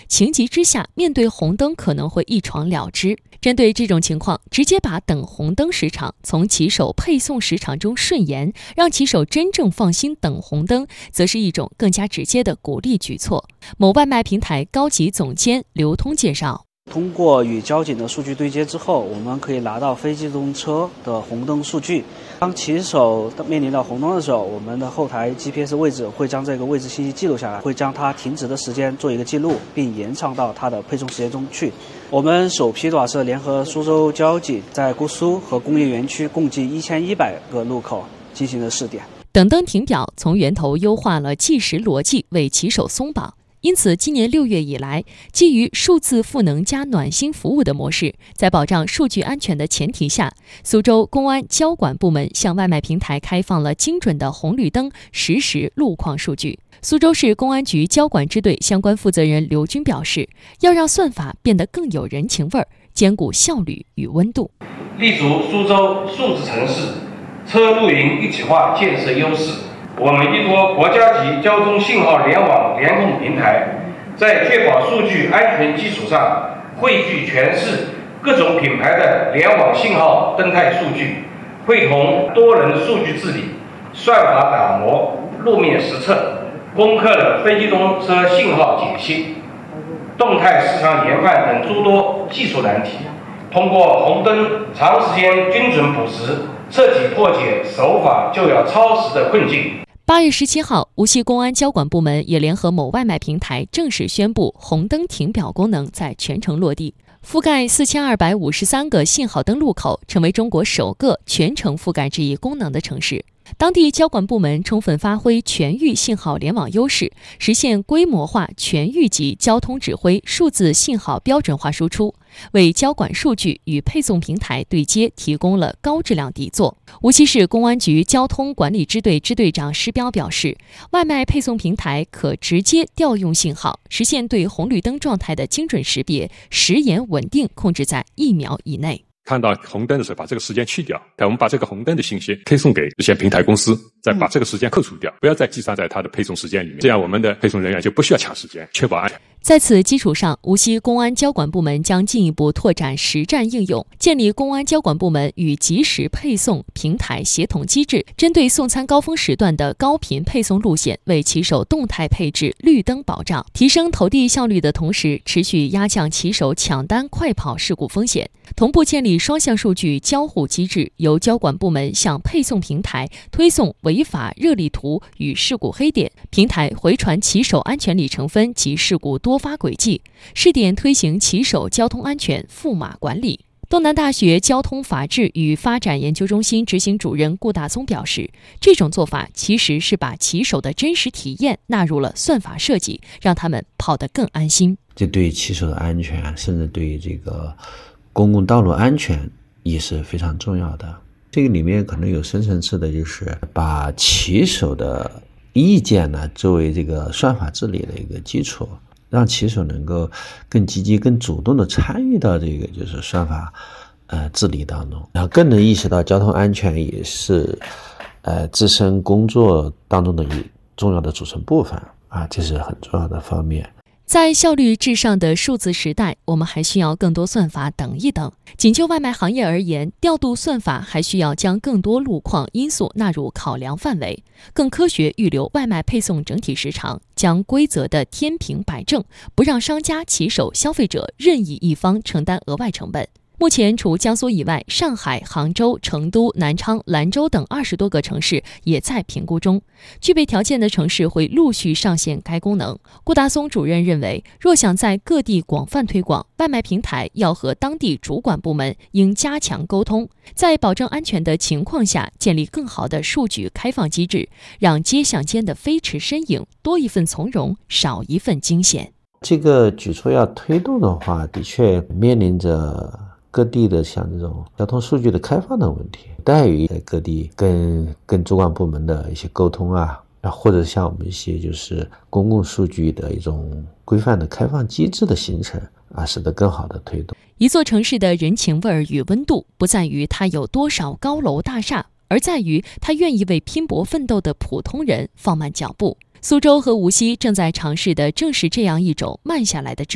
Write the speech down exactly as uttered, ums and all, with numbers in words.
情急之下面对红灯可能会一闯了之。针对这种情况，直接把等红灯时长从骑手配送时长中顺延，让骑手真正放心等红灯，则是一种更加直接的鼓励举措。某外卖平台高级总监刘通介绍， 通过与交警的数据对接之后，我们可以拿到非机动车的红灯数据。当骑手面临到红灯的时候，我们的后台 G P S 位置会将这个位置信息记录下来，会将它停止的时间做一个记录，并延长到它的配送时间中去。我们首批的话是联合苏州交警在姑苏和工业园区共计一千一百个路口进行了试点。 等灯停表从源头优化了计时逻辑，为骑手松绑。因此，今年六月以来，基于数字赋能加暖心服务的模式，在保障数据安全的前提下，苏州公安交管部门向外卖平台开放了精准的红绿灯实时路况数据。苏州市公安局交管支队相关负责人刘军表示，要让算法变得更有人情味儿，兼顾效率与温度。 立足苏州数字城市车路云一体化建设优势，我们依托国家级交通信号联网联控平台，在确保数据安全基础上，汇聚全市各种品牌的联网信号灯态数据，会同多轮数据治理、算法打磨、路面实测，攻克了非机动车信号解析、动态市场研判等诸多技术难题，通过红灯长时间精准捕食，彻底破解守法就要超时的困境。 八月十七号，无锡公安交管部门也联合某外卖平台正式宣布，红灯停表功能在全城落地，覆盖四千二百五十三个信号灯路口，成为中国首个全程覆盖这一功能的城市。当地交管部门充分发挥全域信号联网优势，实现规模化全域级交通指挥数字信号标准化输出，为交管数据与配送平台对接提供了高质量底座。无锡市公安局交通管理支队支队长施彪表示，外卖配送平台可直接调用信号，实现对红绿灯状态的精准识别，时延稳定控制在一秒以内。 看到红灯的时候，把这个时间去掉，我们把这个红灯的信息推送给这些平台公司，再把这个时间扣除掉，不要再计算在它的配送时间里面，这样我们的配送人员就不需要抢时间，确保安全。 在此基础上，无锡公安交管部门将进一步拓展实战应用，建立公安交管部门与即时配送平台协同机制，针对送餐高峰时段的高频配送路线，为骑手动态配置绿灯保障，提升投递效率的同时，持续压降骑手抢单快跑事故风险。同步建立双向数据交互机制，由交管部门向配送平台推送违法热力图与事故黑点，平台回传骑手安全里程分及事故多发轨迹，试点推行骑手交通安全赋码管理。东南大学交通法治与发展研究中心执行主任顾大松表示，这种做法其实是把骑手的真实体验纳入了算法设计，让他们跑得更安心。 这对骑手的安全，甚至对这个公共道路安全也是非常重要的。这个里面可能有深层次的，就是把骑手的意见呢作为这个算法治理的一个基础，让骑手能够更积极、更主动的参与到这个就是算法呃治理当中，然后更能意识到交通安全也是呃自身工作当中的一重要的组成部分啊，这是很重要的方面。 在效率至上的数字时代，我们还需要更多算法等一等。仅就外卖行业而言，调度算法还需要将更多路况因素纳入考量范围，更科学预留外卖配送整体时长，将规则的天平摆正，不让商家、骑手、消费者任意一方承担额外成本。目前，除江苏以外，上海、杭州、成都、南昌、兰州等二十多个城市也在评估中。具备条件的城市会陆续上线该功能。顾大松主任认为，若想在各地广泛推广，外卖平台要和当地主管部门应加强沟通，在保证安全的情况下，建立更好的数据开放机制，让街巷间的飞驰身影多一份从容，少一份惊险。 这个举措要推动的话，的确面临着各地的像这种交通数据的开放的问题，待于在各地跟跟主管部门的一些沟通啊，或者像我们一些就是公共数据的一种规范的开放机制的形成啊，使得更好的推动。 一座城市的人情味儿与温度，不在于它有多少高楼大厦，而在于它愿意为拼搏奋斗的普通人放慢脚步。苏州和无锡正在尝试的正是这样一种慢下来的